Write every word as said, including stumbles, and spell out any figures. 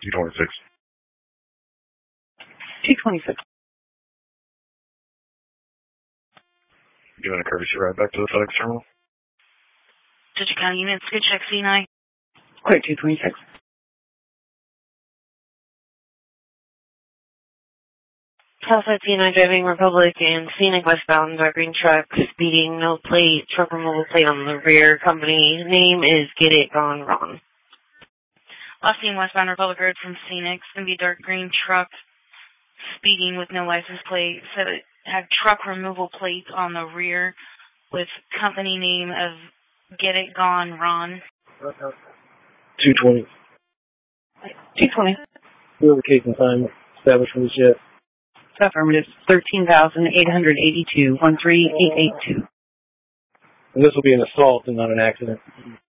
two twenty-six. two twenty-six. Giving a courtesy ride back to the FedEx terminal. District County units, good check C nine. Clear two twenty-six. Southside C nine driving Republic and Scenic westbound, dark green truck, speeding, no plate, truck removal plate on the rear. Company name is Get It Gone Wrong. Last seen westbound Republic Road from Scenic. It's going to be a dark green truck, speeding with no license plate. So it had truck removal plates on the rear with company name of Get It Gone Ron. two twenty. two twenty. Whoever case and time established from the jet. Affirmative. thirteen thousand eight hundred eighty-two. one three eight eight two. And this will be an assault and not an accident.